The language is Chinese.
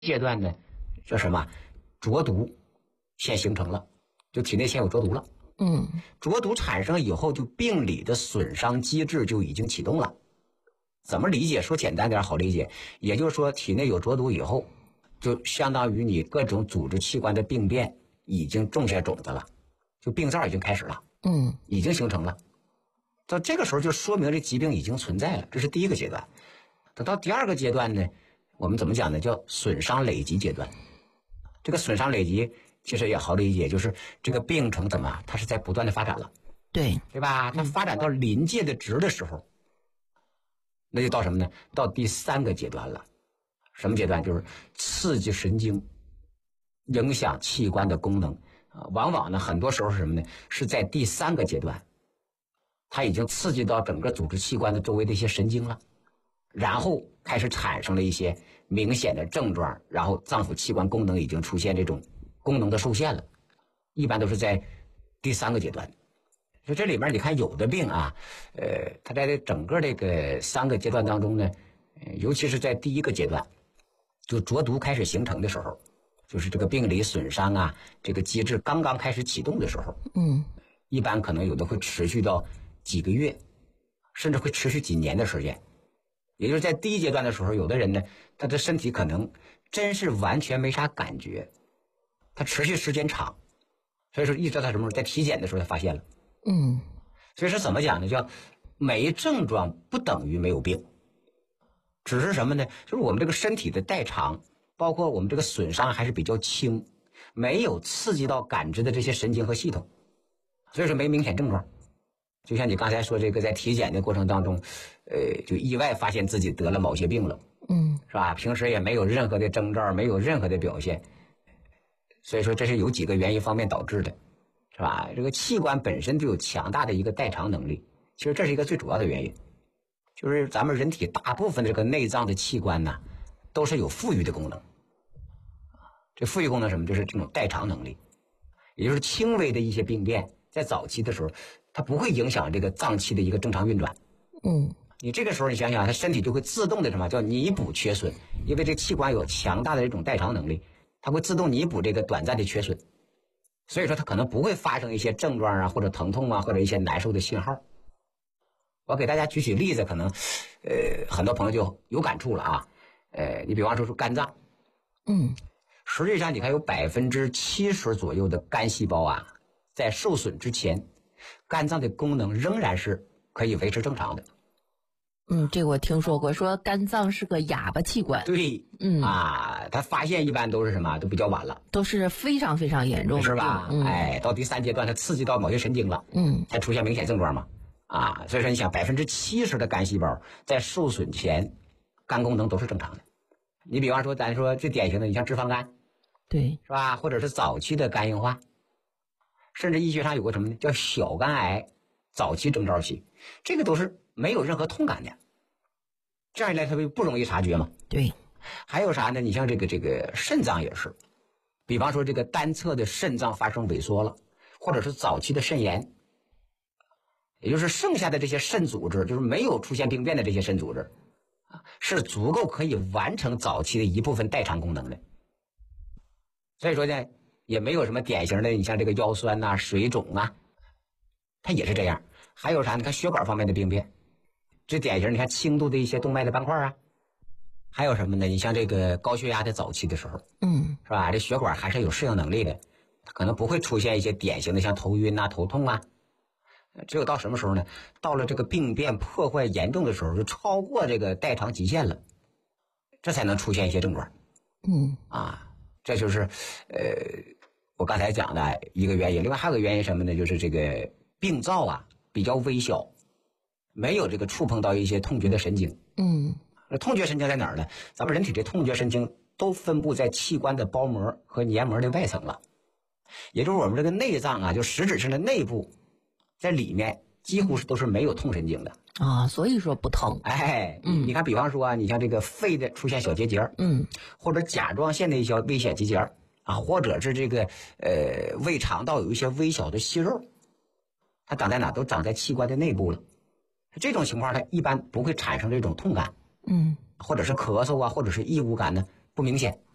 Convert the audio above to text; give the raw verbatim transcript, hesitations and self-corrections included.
阶段呢，叫什么？浊毒先形成了，就体内先有浊毒了。 嗯， 浊毒产生以后，就病理的损伤机制就已经启动了。怎么理解？说简单点好理解，也就是说，体内有浊毒以后，就相当于你各种组织器官的病变已经种下种子了，就病灶已经开始了， 嗯， 已经形成了。到这个时候就说明这疾病已经存在了，这是第一个阶段。等到第二个阶段呢，我们怎么讲呢？叫损伤累积阶段。这个损伤累积其实也好理解，就是这个病程怎么，它是在不断的发展了， 对对吧？它发展到临界的值的时候，那就到什么呢？到第三个阶段了。什么阶段？就是刺激神经，影响器官的功能啊。往往呢，很多时候是什么呢？是在第三个阶段，它已经刺激到整个组织器官的周围的一些神经了，然后开始产生了一些明显的症状，然后脏腑器官功能已经出现这种功能的受限了，一般都是在第三个阶段。就这里面你看有的病啊，呃，它在这整个这个三个阶段当中呢，呃、尤其是在第一个阶段，就浊毒开始形成的时候，就是这个病理损伤啊，这个机制刚刚开始启动的时候， 嗯， 一般可能有的会持续到几个月，甚至会持续几年的时间。也就是在第一阶段的时候，有的人呢，他的身体可能真是完全没啥感觉，他持续时间长，所以说一直到他什么时候，在体检的时候才发现了。 嗯， 所以说怎么讲呢？叫没症状不等于没有病，只是什么呢？就是我们这个身体的代偿，包括我们这个损伤还是比较轻，没有刺激到感知的这些神经和系统，所以说没明显症状。就像你刚才说这个，在体检的过程当中，呃，就意外发现自己得了某些病了， 嗯， 是吧？平时也没有任何的征兆，没有任何的表现，所以说这是有几个原因方面导致的，是吧？这个器官本身就有强大的一个代偿能力，其实这是一个最主要的原因，就是咱们人体大部分这个内脏的器官呢，都是有富裕的功能。这富裕功能什么？就是这种代偿能力，也就是轻微的一些病变，在早期的时候，它不会影响这个脏器的一个正常运转。 嗯， 你这个时候你想想，它身体就会自动的什么叫弥补缺损，因为这器官有强大的这种代偿能力，它会自动弥补这个短暂的缺损，所以说它可能不会发生一些症状啊，或者疼痛啊，或者一些难受的信号。我给大家举举例子，可能呃很多朋友就有感触了啊。呃，你比方说说肝脏， 嗯， 实际上你看有百分之七十左右的肝细胞啊，在受损之前，肝脏的功能仍然是可以维持正常的。 嗯，这个我听说过，说肝脏是个哑巴器官。 对， 嗯啊，它发现一般都是什么？都比较晚了， 都是非常非常严重的， 是吧？ 嗯、 哎，到第三阶段，它刺激到某些神经了， 嗯， 才出现明显症状嘛。啊，所以说你想，百分之七十的肝细胞在受损前，肝功能都是正常的。你比方说，咱说最典型的，你像脂肪肝， 对， 是吧？或者是早期的肝硬化，甚至医学上有个什么呢？叫小肝癌早期征兆期，这个都是没有任何痛感的，这样一来它就不容易察觉嘛。 对， 还有啥呢？你像这个这个肾脏也是，比方说这个单侧的肾脏发生萎缩了，或者是早期的肾炎，也就是剩下的这些肾组织，就是没有出现病变的这些肾组织啊，是足够可以完成早期的一部分代偿功能的。所以说呢，也没有什么典型的，你像这个腰酸呐、啊、水肿啊，它也是这样。还有啥？你看血管方面的病变，最典型你看轻度的一些动脉的斑块啊。还有什么呢？你像这个高血压的早期的时候， 嗯， 是吧？这血管还是有适应能力的，它可能不会出现一些典型的像头晕啊、头痛啊。只有到什么时候呢？到了这个病变破坏严重的时候，就超过这个代偿极限了，这才能出现一些症状。 嗯， 啊，这就是呃我刚才讲的一个原因。另外还有个原因什么呢？就是这个病灶啊比较微小，没有这个触碰到一些痛觉的神经。 嗯， 那痛觉神经在哪儿呢？咱们人体这痛觉神经都分布在器官的包膜和黏膜的外层了，也就是我们这个内脏啊，就实质上的内部，在里面几乎是都是没有痛神经的啊，所以说不疼。 哎， 嗯， 你看，比方说啊，你像这个肺的出现小结节， 嗯， 或者甲状腺的一些微小结节啊，或者是这个呃胃肠道有一些微小的息肉，它长在哪？都长在器官的内部了。这种情况它一般不会产生这种痛感， 嗯， 或者是咳嗽啊，或者是异物感呢，不明显。